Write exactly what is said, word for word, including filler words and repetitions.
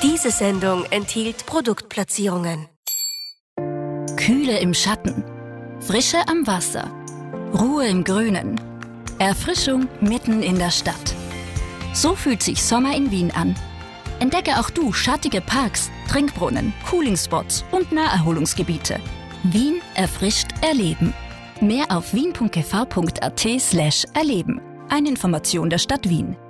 Diese Sendung enthielt Produktplatzierungen. Kühle im Schatten, Frische am Wasser, Ruhe im Grünen, Erfrischung mitten in der Stadt. So fühlt sich Sommer in Wien an. Entdecke auch du schattige Parks, Trinkbrunnen, Coolingspots und Naherholungsgebiete. Wien erfrischt erleben. Mehr auf wien punkt g v punkt a t slash erleben. Eine Information der Stadt Wien.